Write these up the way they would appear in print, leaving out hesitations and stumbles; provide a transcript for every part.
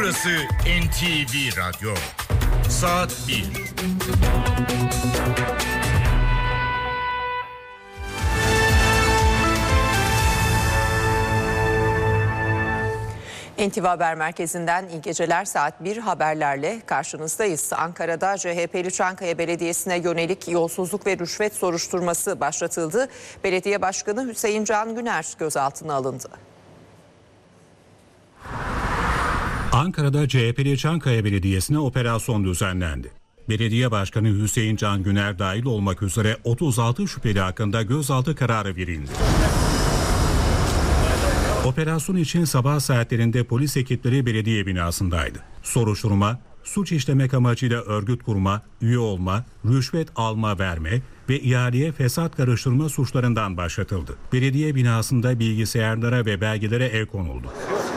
Burası NTV Radyo. Saat 1. NTV Haber Merkezi'nden iyi geceler. Saat 1 haberlerle karşınızdayız. Ankara'da CHP'li Çankaya Belediyesi'ne yönelik yolsuzluk ve rüşvet soruşturması başlatıldı. Belediye Başkanı Hüseyin Can Güner gözaltına alındı. Ankara'da CHP'li Çankaya Belediyesi'ne operasyon düzenlendi. Belediye Başkanı Hüseyin Can Güner dahil olmak üzere 36 şüpheli hakkında gözaltı kararı verildi. Operasyon için sabah saatlerinde polis ekipleri belediye binasındaydı. Soruşturma, suç işlemek amacıyla örgüt kurma, üye olma, rüşvet alma verme ve ihaleye fesat karıştırma suçlarından başlatıldı. Belediye binasında bilgisayarlara ve belgelere el konuldu.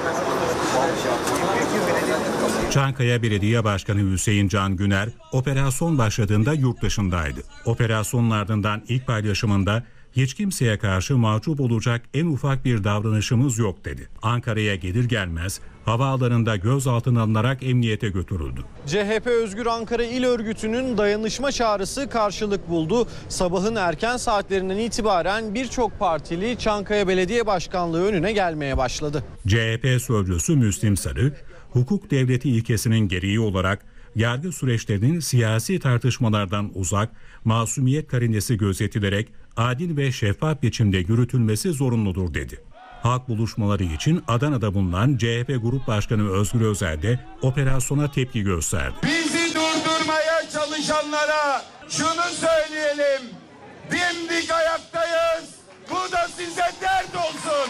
Çankaya Belediye Başkanı Hüseyin Can Güner, operasyon başladığında yurt dışındaydı. Operasyonun ardından ilk paylaşımında hiç kimseye karşı mahcup olacak en ufak bir davranışımız yok dedi. Ankara'ya gelir gelmez havaalanında gözaltına alınarak emniyete götürüldü. CHP Özgür Ankara İl Örgütü'nün dayanışma çağrısı karşılık buldu. Sabahın erken saatlerinden itibaren birçok partili Çankaya Belediye Başkanlığı önüne gelmeye başladı. CHP sözcüsü Müslim Sarı, hukuk devleti ilkesinin gereği olarak yargı süreçlerinin siyasi tartışmalardan uzak, masumiyet karinesi gözetilerek adil ve şeffaf biçimde yürütülmesi zorunludur dedi. Halk buluşmaları için Adana'da bulunan CHP Grup Başkanı Özgür Özel de operasyona tepki gösterdi. Bizi durdurmaya çalışanlara şunu söyleyelim, dimdik ayaktayız, bu da size dert olsun.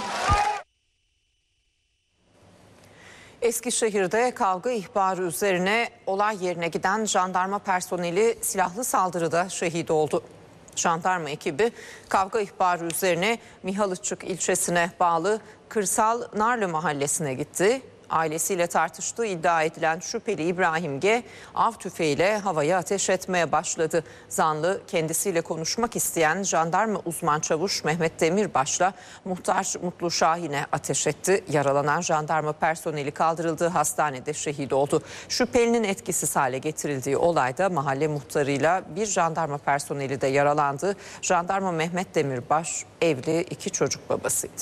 Eskişehir'de kavga ihbarı üzerine olay yerine giden jandarma personeli silahlı saldırıda şehit oldu. Jandarma ekibi kavga ihbarı üzerine Mihalıççık ilçesine bağlı Kırsal Narlı mahallesine gitti. Ailesiyle tartıştığı iddia edilen şüpheli İbrahim G. av tüfeğiyle havaya ateş etmeye başladı. Zanlı kendisiyle konuşmak isteyen jandarma uzman çavuş Mehmet Demirbaş'la muhtar Mutlu Şahin'e ateş etti. Yaralanan jandarma personeli kaldırıldığı hastanede şehit oldu. Şüphelinin etkisiz hale getirildiği olayda mahalle muhtarıyla bir jandarma personeli de yaralandı. Jandarma Mehmet Demirbaş evli 2 çocuk babasıydı.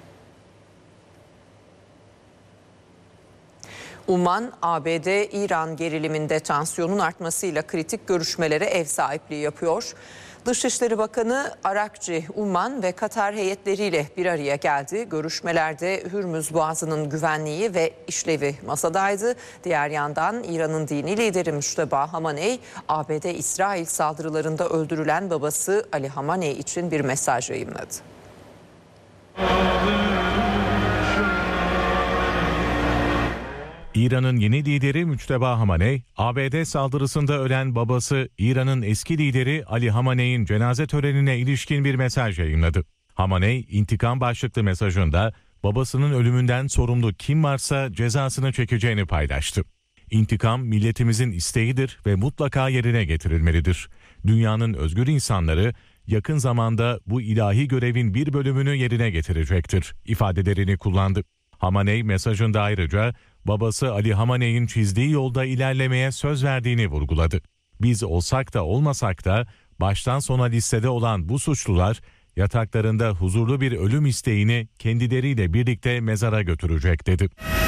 Umman, ABD-İran geriliminde tansiyonun artmasıyla kritik görüşmelere ev sahipliği yapıyor. Dışişleri Bakanı Arakçı, Umman ve Katar heyetleriyle bir araya geldi. Görüşmelerde Hürmüz Boğazı'nın güvenliği ve işlevi masadaydı. Diğer yandan İran'ın dini lideri Müşteba Hamaney, ABD-İsrail saldırılarında öldürülen babası Ali Hamaney için bir mesaj yayımladı. İran'ın yeni lideri Müşteba Hamaney, ABD saldırısında ölen babası İran'ın eski lideri Ali Hamaney'in cenaze törenine ilişkin bir mesaj yayınladı. Hamaney, intikam başlıklı mesajında babasının ölümünden sorumlu kim varsa cezasını çekeceğini paylaştı. İntikam milletimizin isteğidir ve mutlaka yerine getirilmelidir. Dünyanın özgür insanları yakın zamanda bu ilahi görevin bir bölümünü yerine getirecektir ifadelerini kullandı. Hamaney mesajında ayrıca babası Ali Hamaney'in çizdiği yolda ilerlemeye söz verdiğini vurguladı. Biz olsak da olmasak da baştan sona listede olan bu suçlular yataklarında huzurlu bir ölüm isteğini kendileriyle birlikte mezara götürecek dedi.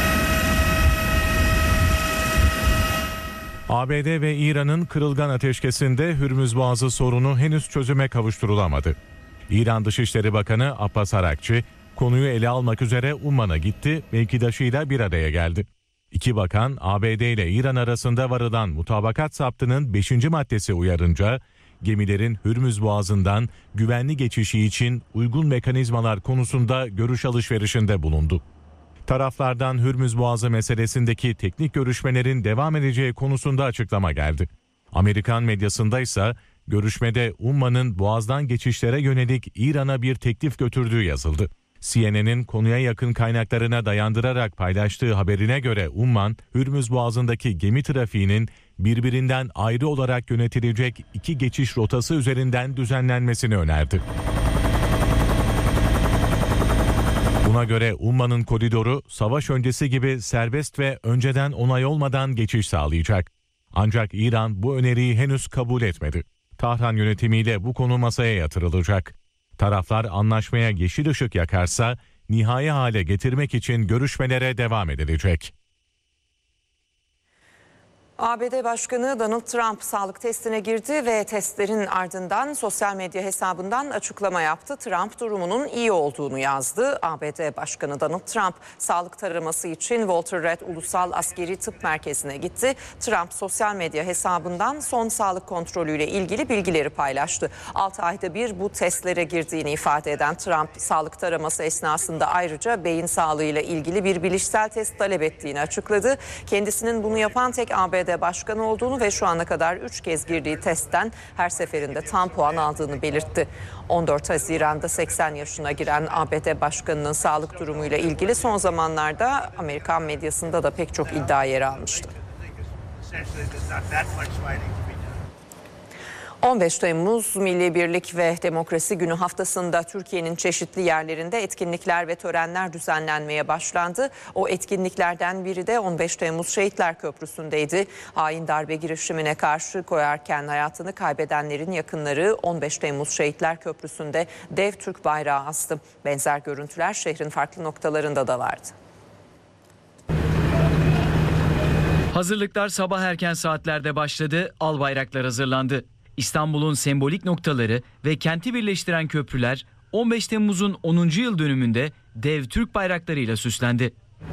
ABD ve İran'ın kırılgan ateşkesinde Hürmüz Boğazı sorunu henüz çözüme kavuşturulamadı. İran Dışişleri Bakanı Abbas Arakçı konuyu ele almak üzere Umman'a gitti, mevkidaşıyla bir araya geldi. İki bakan ABD ile İran arasında varılan mutabakat saptının 5. maddesi uyarınca gemilerin Hürmüz Boğazı'ndan güvenli geçişi için uygun mekanizmalar konusunda görüş alışverişinde bulundu. Taraflardan Hürmüz Boğazı meselesindeki teknik görüşmelerin devam edeceği konusunda açıklama geldi. Amerikan medyasında ise görüşmede Umman'ın Boğaz'dan geçişlere yönelik İran'a bir teklif götürdüğü yazıldı. CNN'in konuya yakın kaynaklarına dayandırarak paylaştığı haberine göre Umman, Hürmüz Boğazı'ndaki gemi trafiğinin birbirinden ayrı olarak yönetilecek 2 geçiş rotası üzerinden düzenlenmesini önerdi. Buna göre Umman'ın koridoru savaş öncesi gibi serbest ve önceden onay olmadan geçiş sağlayacak. Ancak İran bu öneriyi henüz kabul etmedi. Tahran yönetimiyle bu konu masaya yatırılacak. Taraflar anlaşmaya yeşil ışık yakarsa nihai hale getirmek için görüşmelere devam edilecek. ABD Başkanı Donald Trump sağlık testine girdi ve testlerin ardından sosyal medya hesabından açıklama yaptı. Trump durumunun iyi olduğunu yazdı. ABD Başkanı Donald Trump sağlık taraması için Walter Reed Ulusal Askeri Tıp Merkezi'ne gitti. Trump sosyal medya hesabından son sağlık kontrolüyle ilgili bilgileri paylaştı. 6 ayda bir bu testlere girdiğini ifade eden Trump, sağlık taraması esnasında ayrıca beyin sağlığıyla ilgili bir bilişsel test talep ettiğini açıkladı. Kendisinin bunu yapan tek ABD Başkanı olduğunu ve şu ana kadar 3 kez girdiği testten her seferinde tam puan aldığını belirtti. 14 Haziran'da 80 yaşına giren ABD Başkanı'nın sağlık durumuyla ilgili son zamanlarda Amerikan medyasında da pek çok iddia yer almıştı. 15 Temmuz Milli Birlik ve Demokrasi Günü haftasında Türkiye'nin çeşitli yerlerinde etkinlikler ve törenler düzenlenmeye başlandı. O etkinliklerden biri de 15 Temmuz Şehitler Köprüsü'ndeydi. Hain darbe girişimine karşı koyarken hayatını kaybedenlerin yakınları 15 Temmuz Şehitler Köprüsü'nde dev Türk bayrağı astı. Benzer görüntüler şehrin farklı noktalarında da vardı. Hazırlıklar sabah erken saatlerde başladı, al bayraklar hazırlandı. İstanbul'un sembolik noktaları ve kenti birleştiren köprüler 15 Temmuz'un 10. yıl dönümünde dev Türk bayraklarıyla süslendi.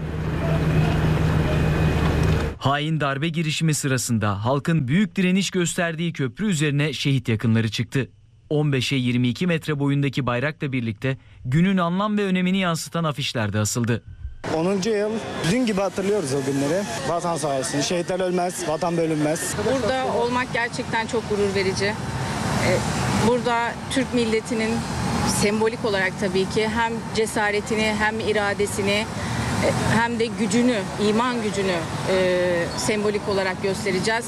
Hain darbe girişimi sırasında halkın büyük direniş gösterdiği köprü üzerine şehit yakınları çıktı. 15'e 22 metre boyundaki bayrakla birlikte günün anlam ve önemini yansıtan afişler de asıldı. 10. yıl dün gibi hatırlıyoruz o günleri. Vatan sağ olsun, şehitler ölmez, vatan bölünmez. Burada olmak gerçekten çok gurur verici. Burada Türk milletinin sembolik olarak tabii ki hem cesaretini hem iradesini hem de gücünü, iman gücünü sembolik olarak göstereceğiz.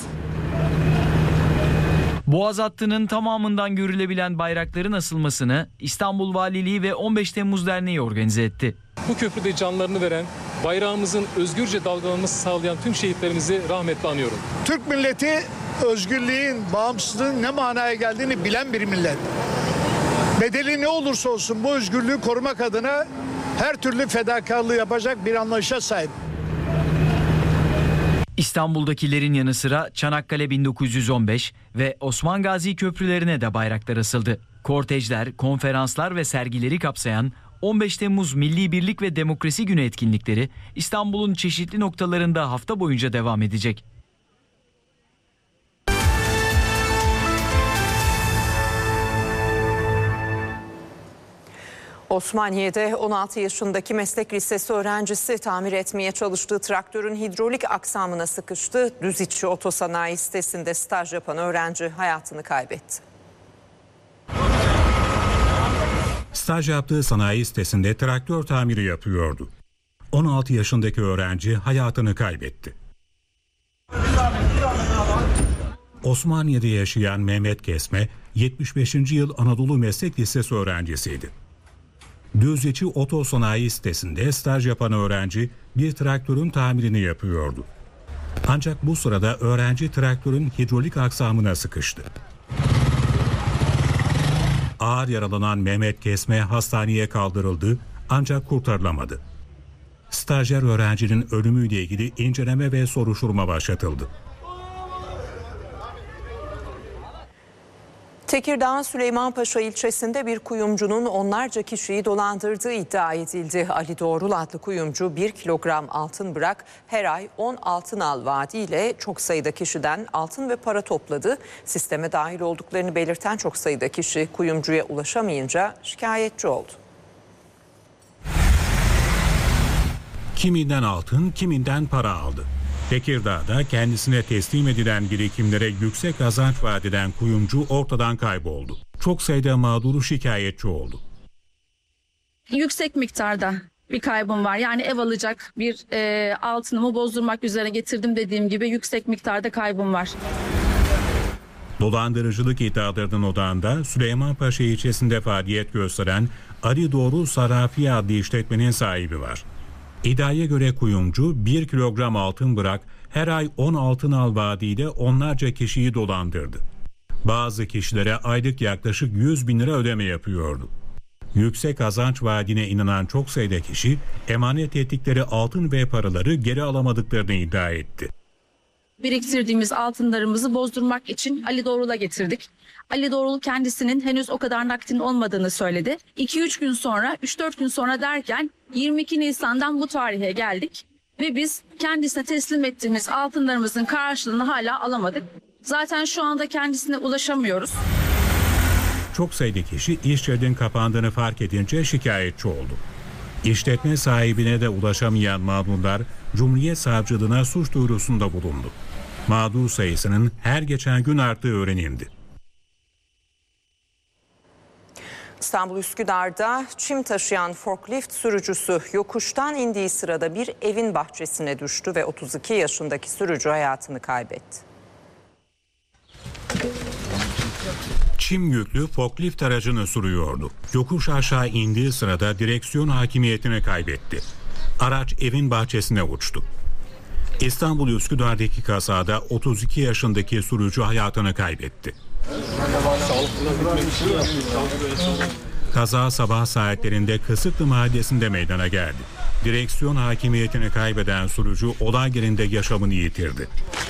Boğaz hattının tamamından görülebilen bayrakların asılmasını İstanbul Valiliği ve 15 Temmuz Derneği organize etti. Bu köprüde canlarını veren, bayrağımızın özgürce dalgalanmasını sağlayan tüm şehitlerimizi rahmetle anıyorum. Türk milleti özgürlüğün, bağımsızlığın ne manaya geldiğini bilen bir millet. Bedeli ne olursa olsun bu özgürlüğü korumak adına her türlü fedakarlığı yapacak bir anlayışa sahip. İstanbul'dakilerin yanı sıra Çanakkale 1915 ve Osman Gazi köprülerine de bayraklar asıldı. Kortejler, konferanslar ve sergileri kapsayan 15 Temmuz Milli Birlik ve Demokrasi Günü etkinlikleri İstanbul'un çeşitli noktalarında hafta boyunca devam edecek. Osmaniye'de 16 yaşındaki meslek lisesi öğrencisi tamir etmeye çalıştığı traktörün hidrolik aksamına sıkıştı. Düzitçi Otosanayi sitesinde staj yapan öğrenci hayatını kaybetti. Staj yaptığı sanayi sitesinde traktör tamiri yapıyordu. 16 yaşındaki öğrenci hayatını kaybetti. Osmaniye'de yaşayan Mehmet Kesme, 75. yıl Anadolu Meslek Lisesi öğrencisiydi. Düzceçi Otosanayi sitesinde staj yapan öğrenci bir traktörün tamirini yapıyordu. Ancak bu sırada öğrenci traktörün hidrolik aksamına sıkıştı. Ağır yaralanan Mehmet Kesme hastaneye kaldırıldı ancak kurtarılamadı. Stajyer öğrencinin ölümüyle ilgili inceleme ve soruşturma başlatıldı. Tekirdağ Süleymanpaşa ilçesinde bir kuyumcunun onlarca kişiyi dolandırdığı iddia edildi. Ali Doğrul adlı kuyumcu 1 kilogram altın bırak her ay 10 altın al vaadiyle çok sayıda kişiden altın ve para topladı. Sisteme dahil olduklarını belirten çok sayıda kişi kuyumcuya ulaşamayınca şikayetçi oldu. Kiminden altın, kiminden para aldı. Tekirdağ'da kendisine teslim edilen birikimlere yüksek kazanç vaat eden kuyumcu ortadan kayboldu. Çok sayıda mağduru şikayetçi oldu. Yüksek miktarda bir kaybım var. Yani ev alacak bir altınımı bozdurmak üzere getirdim dediğim gibi yüksek miktarda kaybım var. Dolandırıcılık iddialarının odağında Süleymanpaşa ilçesinde faaliyet gösteren Ali Doğru Sarafiye adlı işletmenin sahibi var. İddiaya göre kuyumcu 1 kilogram altın bırak, her ay 10 altın al vaadiyle onlarca kişiyi dolandırdı. Bazı kişilere aylık yaklaşık 100 bin lira ödeme yapıyordu. Yüksek kazanç vaadine inanan çok sayıda kişi emanet ettikleri altın ve paraları geri alamadıklarını iddia etti. Biriktirdiğimiz altınlarımızı bozdurmak için Ali Doğrul'a getirdik. Ali Doğrul kendisinin henüz o kadar nakdin olmadığını söyledi. 2-3 gün sonra, 3-4 gün sonra derken 22 Nisan'dan bu tarihe geldik. Ve biz kendisine teslim ettiğimiz altınlarımızın karşılığını hala alamadık. Zaten şu anda kendisine ulaşamıyoruz. Çok sayıda kişi iş yerinin kapandığını fark edince şikayetçi oldu. İşletme sahibine de ulaşamayan mağdurlar Cumhuriyet Savcılığına suç duyurusunda bulundu. Mağdur sayısının her geçen gün arttığı öğrenildi. İstanbul Üsküdar'da çim taşıyan forklift sürücüsü yokuştan indiği sırada bir evin bahçesine düştü ve 32 yaşındaki sürücü hayatını kaybetti. Çim yüklü forklift aracını sürüyordu. Yokuş aşağı indiği sırada direksiyon hakimiyetini kaybetti. Araç evin bahçesine uçtu. İstanbul Üsküdar'daki kazada 32 yaşındaki sürücü hayatını kaybetti. Kaza sabah saatlerinde Kısıklı Mahallesi'nde meydana geldi. Direksiyon hakimiyetini kaybeden sürücü olay yerinde yaşamını yitirdi.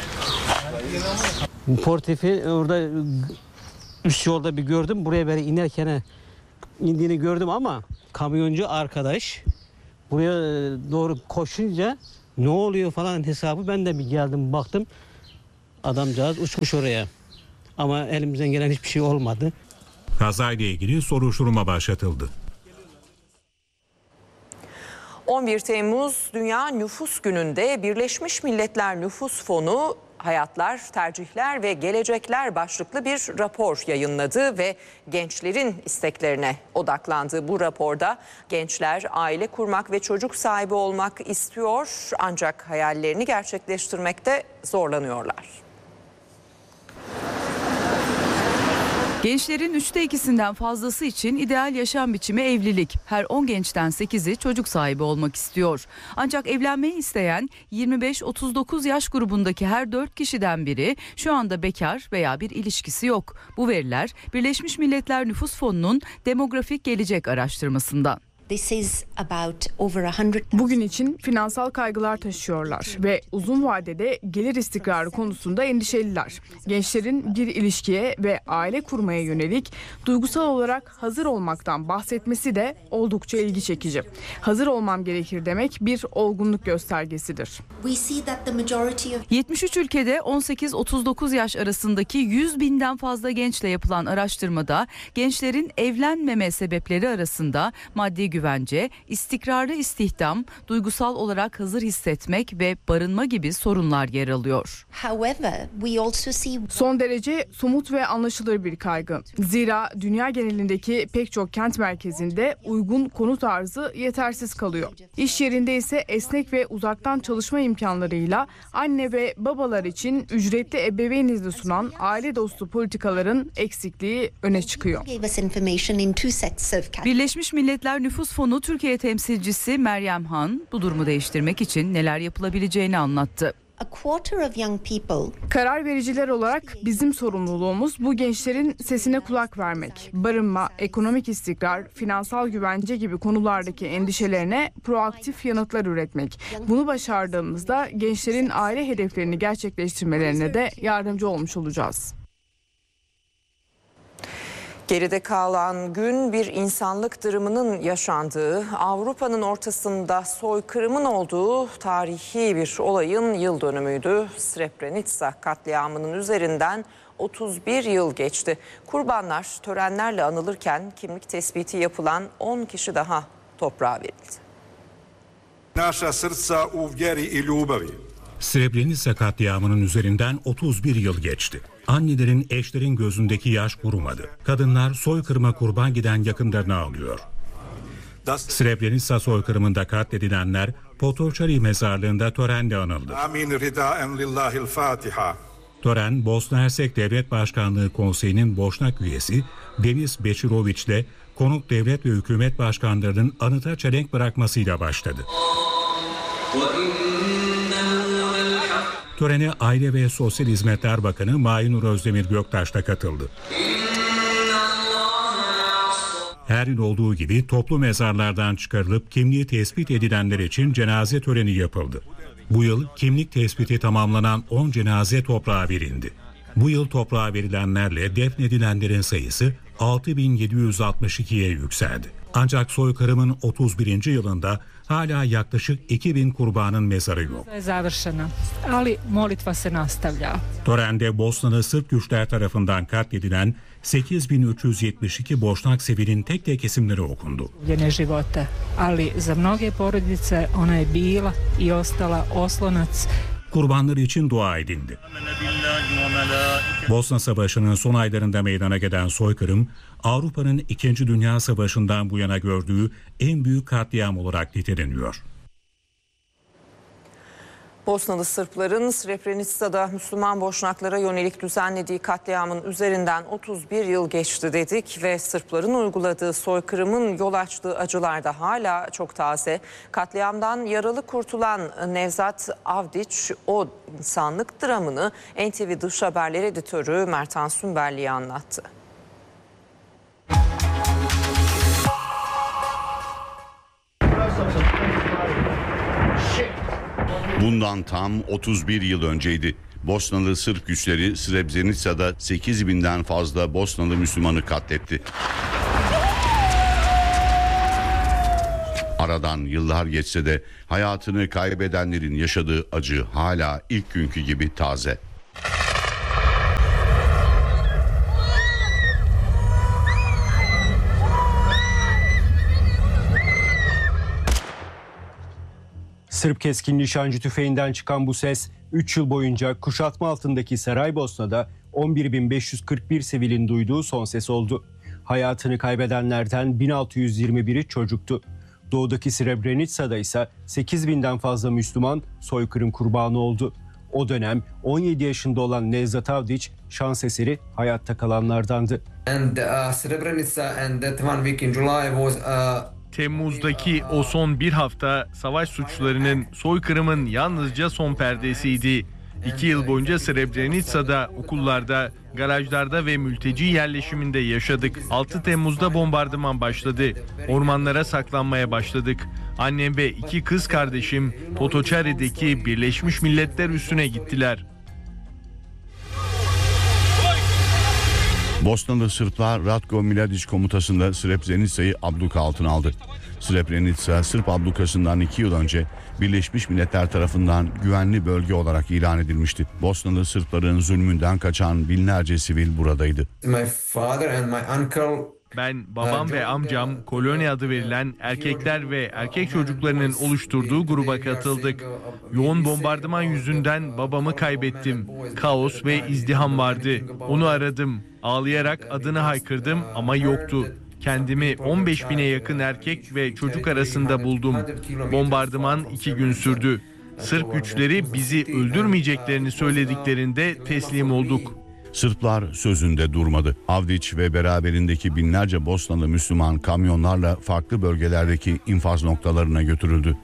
Portifi orada üst yolda bir gördüm. Buraya böyle inerken indiğini gördüm ama kamyoncu arkadaş buraya doğru koşunca ne oluyor falan hesabı ben de bir geldim baktım. Adamcağız uçmuş oraya. Ama elimizden gelen hiçbir şey olmadı. Kazayla ilgili soruşturma başlatıldı. 11 Temmuz Dünya Nüfus Günü'nde Birleşmiş Milletler Nüfus Fonu Hayatlar, Tercihler ve Gelecekler başlıklı bir rapor yayınladı ve gençlerin isteklerine odaklandı. Bu raporda gençler aile kurmak ve çocuk sahibi olmak istiyor ancak hayallerini gerçekleştirmekte zorlanıyorlar. Gençlerin 3'te 2'sinden fazlası için ideal yaşam biçimi evlilik. Her 10 gençten 8'i çocuk sahibi olmak istiyor. Ancak evlenmeyi isteyen 25-39 yaş grubundaki her 4 kişiden biri şu anda bekar veya bir ilişkisi yok. Bu veriler Birleşmiş Milletler Nüfus Fonu'nun demografik gelecek araştırmasından. Bugün için finansal kaygılar taşıyorlar ve uzun vadede gelir istikrarı konusunda endişeliler. Gençlerin bir ilişkiye ve aile kurmaya yönelik duygusal olarak hazır olmaktan bahsetmesi de oldukça ilgi çekici. Hazır olmam gerekir demek bir olgunluk göstergesidir. 73 ülkede 18-39 yaş arasındaki 100 binden fazla gençle yapılan araştırmada gençlerin evlenmeme sebepleri arasında maddi güvence, istikrarlı istihdam, duygusal olarak hazır hissetmek ve barınma gibi sorunlar yer alıyor. Son derece somut ve anlaşılır bir kaygı. Zira dünya genelindeki pek çok kent merkezinde uygun konut arzı yetersiz kalıyor. İş yerinde ise esnek ve uzaktan çalışma imkanlarıyla anne ve babalar için ücretli ebeveyn izni sunan aile dostu politikaların eksikliği öne çıkıyor. Birleşmiş Milletler Nüfus Fonu Türkiye temsilcisi Meryem Han bu durumu değiştirmek için neler yapılabileceğini anlattı. Karar vericiler olarak bizim sorumluluğumuz bu gençlerin sesine kulak vermek. Barınma, ekonomik istikrar, finansal güvence gibi konulardaki endişelerine proaktif yanıtlar üretmek. Bunu başardığımızda gençlerin aile hedeflerini gerçekleştirmelerine de yardımcı olmuş olacağız. Geride kalan gün bir insanlık dramının yaşandığı, Avrupa'nın ortasında soykırımın olduğu tarihi bir olayın yıl dönümüydü. Srebrenica katliamının üzerinden 31 yıl geçti. Kurbanlar törenlerle anılırken kimlik tespiti yapılan 10 kişi daha toprağa verildi. Naša srca u vjeri I ljubavi. Srebrenica katliamının üzerinden 31 yıl geçti. Annelerin, eşlerin gözündeki yaş kurumadı. Kadınlar soykırıma kurban giden yakınlarını ağlıyor. Srebrenica soykırımında katledilenler Potočari mezarlığında törenle anıldı. Amin ridaen lillahil Fatiha. Tören, Bosna Hersek Devlet Başkanlığı Konseyi'nin Boşnak üyesi Deniz Bečirović ile konuk devlet ve hükümet başkanlarının anıta çelenk bırakmasıyla başladı. Törene Aile ve Sosyal Hizmetler Bakanı Mahinur Özdemir Göktaş da katıldı. Her yıl olduğu gibi toplu mezarlardan çıkarılıp kimliği tespit edilenler için cenaze töreni yapıldı. Bu yıl kimlik tespiti tamamlanan 10 cenaze toprağa verildi. Bu yıl toprağa verilenlerle defnedilenlerin sayısı 6.762'ye yükseldi. Ancak soykırımın 31. yılında hala yaklaşık 2.000 kurbanın mezarı yok. Törende Bosnalı Sırp güçler tarafından katledilen 8.372 Boşnak sivilin tek tek isimleri okundu. Kurbanlar için dua edildi. Bosna Savaşı'nın son aylarında meydana gelen soykırım, Avrupa'nın 2. Dünya Savaşı'ndan bu yana gördüğü en büyük katliam olarak niteleniyor. Bosnalı Sırpların Srebrenica'da Müslüman Boşnaklara yönelik düzenlediği katliamın üzerinden 31 yıl geçti dedik ve Sırpların uyguladığı soykırımın yol açtığı acılar da hala çok taze. Katliamdan yaralı kurtulan Nevzat Avdić o insanlık dramını NTV Dış Haberler editörü Mertan Sümberli'ye anlattı. Bundan tam 31 yıl önceydi. Bosnalı Sırp güçleri Srebrenica'da 8.000'den fazla Bosnalı Müslümanı katletti. Aradan yıllar geçse de hayatını kaybedenlerin yaşadığı acı hala ilk günkü gibi taze. Sırp keskin nişancı tüfeğinden çıkan bu ses 3 yıl boyunca kuşatma altındaki Saraybosna'da 11.541 sivilin duyduğu son ses oldu. Hayatını kaybedenlerden 1621'i çocuktu. Doğudaki Srebrenica'da ise 8.000'den fazla Müslüman soykırım kurbanı oldu. O dönem 17 yaşında olan Nevzat Avdić şans eseri hayatta kalanlardandı. Temmuz'daki o son bir hafta savaş suçlarının, soykırımın yalnızca son perdesiydi. 2 yıl boyunca Srebrenica'da, okullarda, garajlarda ve mülteci yerleşiminde yaşadık. 6 Temmuz'da bombardıman başladı. Ormanlara saklanmaya başladık. Annem ve 2 kız kardeşim Potočari'deki Birleşmiş Milletler üssüne gittiler. Bosnalı Sırplar Ratko Mladić komutasında Srebrenica'yı abluka altına aldı. Srebrenica, Sırp ablukasından 2 yıl önce Birleşmiş Milletler tarafından güvenli bölge olarak ilan edilmişti. Bosnalı Sırpların zulmünden kaçan binlerce sivil buradaydı. Ben, babam ve amcam koloni adı verilen erkekler ve erkek çocuklarının oluşturduğu gruba katıldık. Yoğun bombardıman yüzünden babamı kaybettim. Kaos ve izdiham vardı. Onu aradım. Ağlayarak adını haykırdım ama yoktu. Kendimi 15.000'e yakın erkek ve çocuk arasında buldum. Bombardıman 2 gün sürdü. Sırp güçleri bizi öldürmeyeceklerini söylediklerinde teslim olduk. Sırplar sözünde durmadı. Avdić ve beraberindeki binlerce Bosnalı Müslüman kamyonlarla farklı bölgelerdeki infaz noktalarına götürüldü.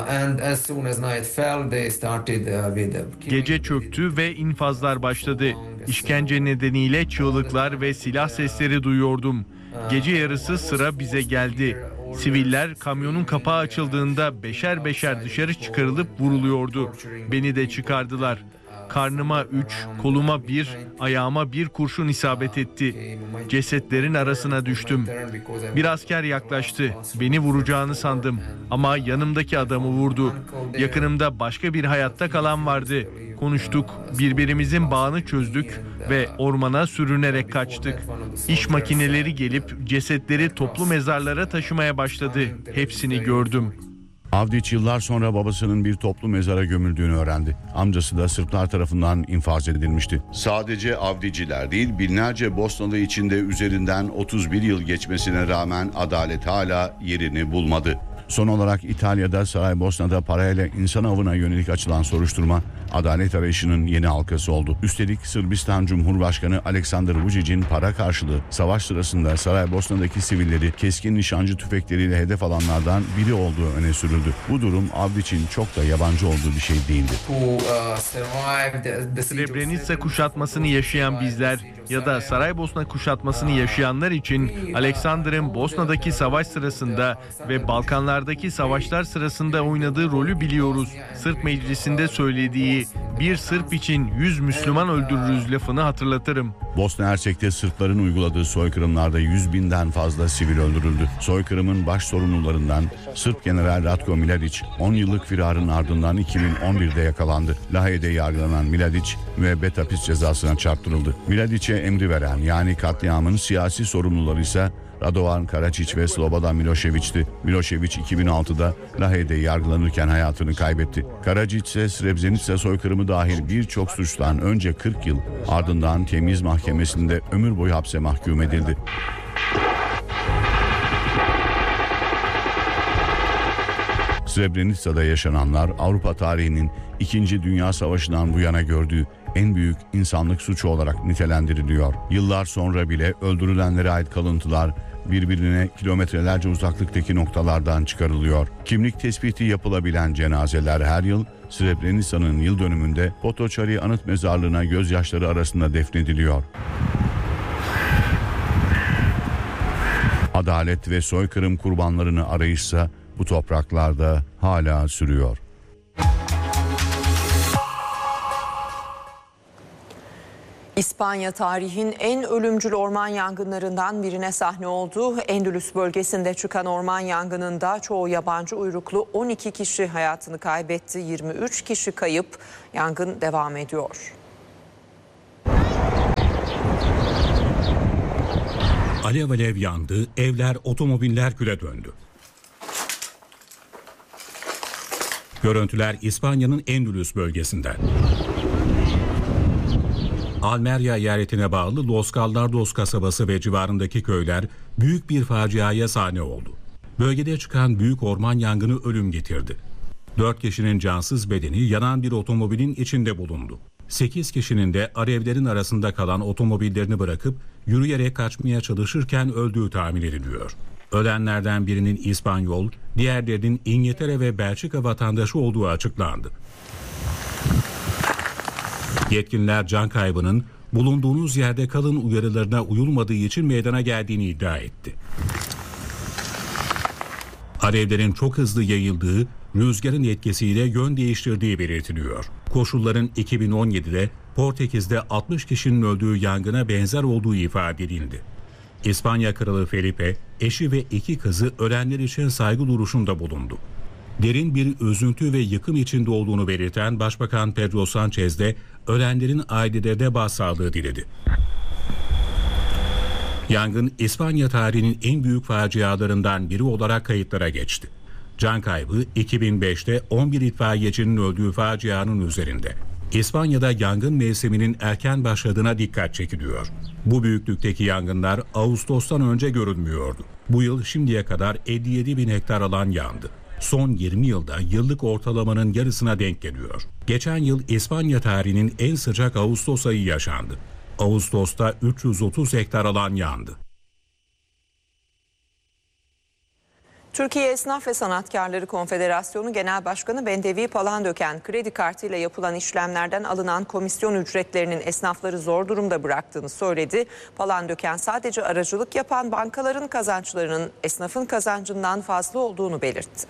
Gece çöktü ve infazlar başladı. İşkence nedeniyle çığlıklar ve silah sesleri duyuyordum. Gece yarısı sıra bize geldi. Siviller kamyonun kapağı açıldığında beşer beşer dışarı çıkarılıp vuruluyordu. Beni de çıkardılar. Karnıma 3, koluma 1, ayağıma 1 kurşun isabet etti. Cesetlerin arasına düştüm. Bir asker yaklaştı. Beni vuracağını sandım ama yanımdaki adamı vurdu. Yakınımda başka bir hayatta kalan vardı. Konuştuk, birbirimizin bağını çözdük ve ormana sürünerek kaçtık. İş makineleri gelip cesetleri toplu mezarlara taşımaya başladı. Hepsini gördüm. Avdić yıllar sonra babasının bir toplu mezara gömüldüğünü öğrendi. Amcası da Sırplar tarafından infaz edilmişti. Sadece Avdićiler değil, binlerce Bosnalı içinde üzerinden 31 yıl geçmesine rağmen adalet hala yerini bulmadı. Son olarak İtalya'da Saraybosna'da parayla insan avına yönelik açılan soruşturma adalet arayışının yeni halkası oldu. Üstelik Sırbistan Cumhurbaşkanı Aleksandar Vučić'in para karşılığı savaş sırasında Saraybosna'daki sivilleri keskin nişancı tüfekleriyle hedef alanlardan biri olduğu öne sürüldü. Bu durum Avdić için çok da yabancı olduğu bir şey değildi. Srebrenica kuşatmasını yaşayan bizler ya da Saraybosna kuşatmasını yaşayanlar için Aleksandar'ın Bosna'daki savaş sırasında ve Balkanlardaki savaşlar sırasında oynadığı rolü biliyoruz. Sırp Meclisi'nde söylediği "bir Sırp için 100 Müslüman öldürürüz" lafını hatırlatırım. Bosna Hersek'te Sırpların uyguladığı soykırımlarda 100.000'den fazla sivil öldürüldü. Soykırımın baş sorumlularından Sırp General Ratko Mladić 10 yıllık firarın ardından 2011'de yakalandı. Lahey'de yargılanan Mladić müebbet hapis cezasına çarptırıldı. Mladić'e emri veren yani katliamın siyasi sorumluları ise Radovan Karadzic ve Slobodan Milošević'ti. Milošević 2006'da Lahey'de yargılanırken hayatını kaybetti. Karadzic ise Srebrenica soykırımı dahil birçok suçtan önce 40 yıl ardından Temyiz Mahkemesi'nde ömür boyu hapse mahkum edildi. Srebrenica'da yaşananlar Avrupa tarihinin 2. Dünya Savaşı'ndan bu yana gördüğü en büyük insanlık suçu olarak nitelendiriliyor. Yıllar sonra bile öldürülenlere ait kalıntılar birbirine kilometrelerce uzaklıktaki noktalardan çıkarılıyor. Kimlik tespiti yapılabilen cenazeler her yıl Srebrenica'nın yıl dönümünde Potocari Anıt Mezarlığı'na gözyaşları arasında defnediliyor. Adalet ve soykırım kurbanlarını arayışsa bu topraklarda hala sürüyor. İspanya tarihin en ölümcül orman yangınlarından birine sahne oldu. Endülüs bölgesinde çıkan orman yangınında çoğu yabancı uyruklu 12 kişi hayatını kaybetti. 23 kişi kayıp. Yangın devam ediyor. Alev alev yandı, evler, otomobiller küle döndü. Görüntüler İspanya'nın Endülüs bölgesinden. Almeria eyaletine bağlı Los Gallardos kasabası ve civarındaki köyler büyük bir faciaya sahne oldu. Bölgede çıkan büyük orman yangını ölüm getirdi. 4 kişinin cansız bedeni yanan bir otomobilin içinde bulundu. 8 kişinin de alevlerin arasında kalan otomobillerini bırakıp yürüyerek kaçmaya çalışırken öldüğü tahmin ediliyor. Ölenlerden birinin İspanyol, diğerlerinin İngiltere ve Belçika vatandaşı olduğu açıklandı. Yetkililer can kaybının bulunduğunuz yerde kalın uyarılarına uyulmadığı için meydana geldiğini iddia etti. Alevlerin çok hızlı yayıldığı, rüzgarın etkisiyle yön değiştirdiği belirtiliyor. Koşulların 2017'de Portekiz'de 60 kişinin öldüğü yangına benzer olduğu ifade edildi. İspanya Kralı Felipe, eşi ve 2 kızı ölenler için saygı duruşunda bulundu. Derin bir üzüntü ve yıkım içinde olduğunu belirten Başbakan Pedro Sánchez de ölenlerin ailelerine başsağlığı diledi. Yangın İspanya tarihinin en büyük facialarından biri olarak kayıtlara geçti. Can kaybı 2005'te 11 itfaiyecinin öldüğü facianın üzerinde. İspanya'da yangın mevsiminin erken başladığına dikkat çekiliyor. Bu büyüklükteki yangınlar Ağustos'tan önce görülmüyordu. Bu yıl şimdiye kadar 57 bin hektar alan yandı. Son 20 yılda yıllık ortalamanın yarısına denk geliyor. Geçen yıl İspanya tarihinin en sıcak Ağustos ayı yaşandı. Ağustos'ta 330 hektar alan yandı. Türkiye Esnaf ve Sanatkarları Konfederasyonu Genel Başkanı Bendevi Palandöken, kredi kartıyla yapılan işlemlerden alınan komisyon ücretlerinin esnafları zor durumda bıraktığını söyledi. Palandöken sadece aracılık yapan bankaların kazançlarının esnafın kazancından fazla olduğunu belirtti.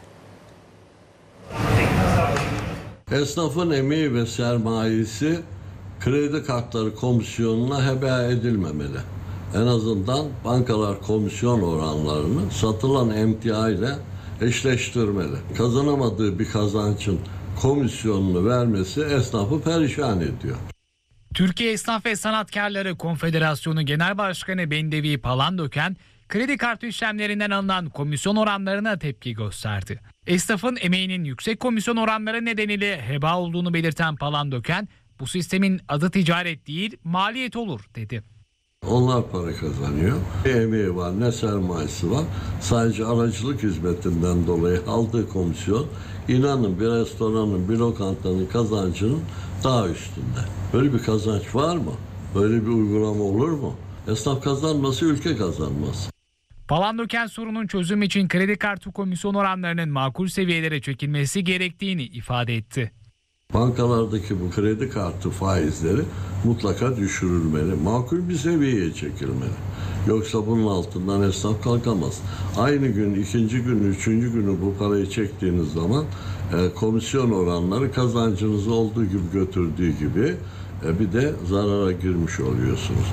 Esnafın emeği ve sermayesi kredi kartları komisyonuna heba edilmemeli. En azından bankalar komisyon oranlarını satılan emtia ile eşleştirmeli. Kazanamadığı bir kazancın komisyonunu vermesi esnafı perişan ediyor. Türkiye Esnaf ve Sanatkarları Konfederasyonu Genel Başkanı Bendevi Palandöken, kredi kartı işlemlerinden alınan komisyon oranlarına tepki gösterdi. Esnafın emeğinin yüksek komisyon oranları nedeniyle heba olduğunu belirten Palandöken, bu sistemin adı ticaret değil maliyet olur dedi. Onlar para kazanıyor. Ne emeği var, ne sermayesi var. Sadece aracılık hizmetinden dolayı aldığı komisyon, inanın bir restoranın, bir lokantanın kazancının daha üstünde. Böyle bir kazanç var mı? Böyle bir uygulama olur mu? Esnaf kazanması, ülke kazanmaz. Palandöken sorunun çözüm için kredi kartı komisyon oranlarının makul seviyelere çekilmesi gerektiğini ifade etti. Bankalardaki bu kredi kartı faizleri mutlaka düşürülmeli. Makul bir seviyeye çekilmeli. Yoksa bunun altından esnaf kalkamaz. Aynı gün, ikinci gün, üçüncü günü bu parayı çektiğiniz zaman komisyon oranları kazancınızı olduğu gibi götürdüğü gibi bir de zarara girmiş oluyorsunuz.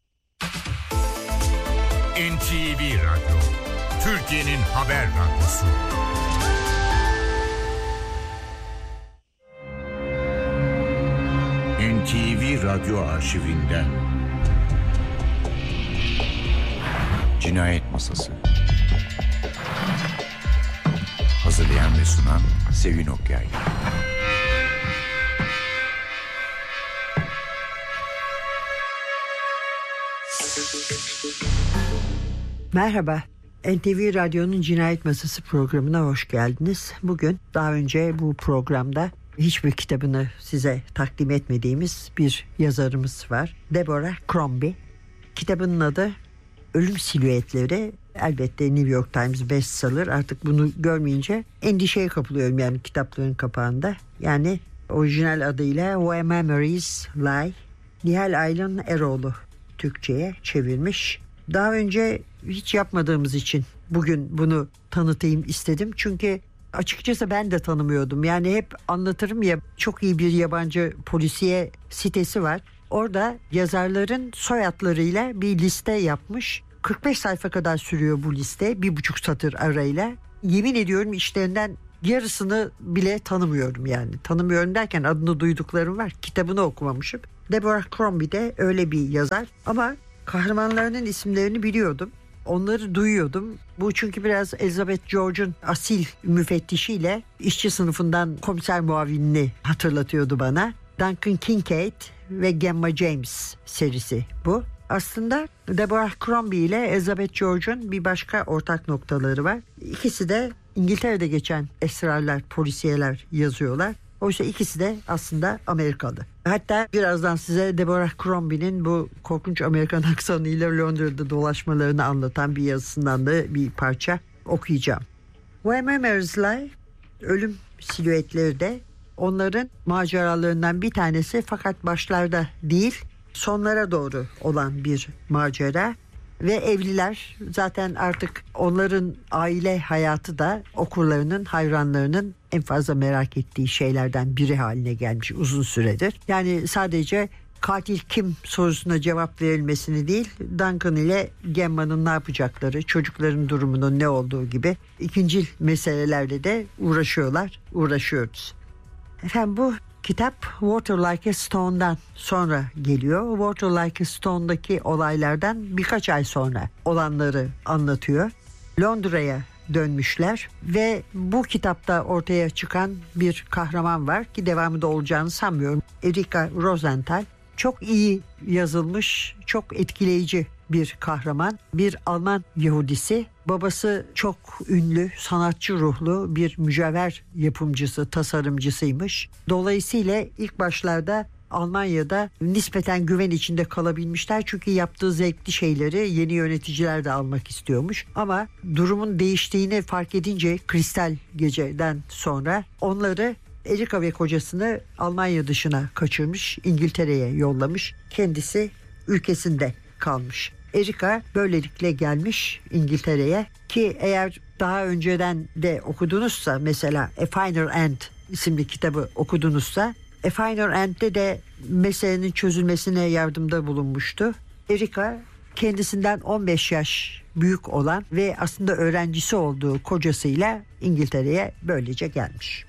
NTV Radyo, Türkiye'nin haber radyosu. NTV Radyo arşivinden Cinayet Masası. Hazırlayan ve sunan Sevin Okyay. Merhaba, NTV Radyo'nun Cinayet Masası programına hoş geldiniz. Bugün daha önce bu programda hiçbir kitabını size takdim etmediğimiz bir yazarımız var. Deborah Crombie. Kitabının adı Ölüm Silüetleri. Elbette New York Times bestseller. Artık bunu görmeyince endişeye kapılıyorum yani kitapların kapağında. Yani orijinal adıyla Where Memories Lie. Nihal Aylan Eroğlu Türkçe'ye çevirmiş. Daha önce hiç yapmadığımız için bugün bunu tanıtayım istedim. Çünkü açıkçası ben de tanımıyordum. Yani hep anlatırım ya, çok iyi bir yabancı polisiye sitesi var. Orada yazarların soyadlarıyla bir liste yapmış. 45 sayfa kadar sürüyor bu liste. 1,5 satır arayla. Yemin ediyorum işlerinden yarısını bile tanımıyorum yani. Tanımıyorum derken adını duyduklarım var. Kitabını okumamışım. Deborah Crombie de öyle bir yazar. Ama kahramanlarının isimlerini biliyordum. Onları duyuyordum. Bu çünkü biraz Elizabeth George'un asil müfettişiyle işçi sınıfından komiser muavinini hatırlatıyordu bana. Duncan Kincaid ve Gemma James serisi bu. Aslında Deborah Crombie ile Elizabeth George'un bir başka ortak noktaları var. İkisi de İngiltere'de geçen esrarlar, polisiyeler yazıyorlar. Oysa ikisi de aslında Amerikalı. Hatta birazdan size Deborah Crombie'nin bu korkunç Amerikan aksanıyla Londra'da dolaşmalarını anlatan bir yazısından da bir parça okuyacağım. Where Memories Lie, Ölüm Silüetleri de onların maceralarından bir tanesi, fakat başlarda değil sonlara doğru olan bir macera. Ve evliler, zaten artık onların aile hayatı da okurlarının, hayranlarının en fazla merak ettiği şeylerden biri haline gelmiş uzun süredir. Yani sadece katil kim sorusuna cevap verilmesini değil, Duncan ile Gemma'nın ne yapacakları, çocukların durumunun ne olduğu gibi ikincil meselelerle de uğraşıyoruz. Efendim, bu kitap Water Like a Stone'dan sonra geliyor. Water Like a Stone'daki olaylardan birkaç ay sonra olanları anlatıyor. Londra'ya dönmüşler ve bu kitapta ortaya çıkan bir kahraman var ki devamı da olacağını sanmıyorum. Erika Rosenthal. Çok iyi yazılmış, çok etkileyici bir kahraman. Bir Alman Yahudisi. Babası çok ünlü, sanatçı ruhlu bir mücevher yapımcısı, tasarımcısıymış. Dolayısıyla ilk başlarda Almanya'da nispeten güven içinde kalabilmişler. Çünkü yaptığı zevkli şeyleri yeni yöneticiler de almak istiyormuş. Ama durumun değiştiğini fark edince Kristal Gece'den sonra onları, Erika ve kocasını Almanya dışına kaçırmış, İngiltere'ye yollamış. Kendisi ülkesinde kalmış. Erika böylelikle gelmiş İngiltere'ye ki eğer daha önceden de okudunuzsa, mesela A Finer End isimli kitabı okudunuzsa, A Finer End'de de meselenin çözülmesine yardımda bulunmuştu. Erika kendisinden 15 yaş büyük olan ve aslında öğrencisi olduğu kocasıyla İngiltere'ye böylece gelmiş.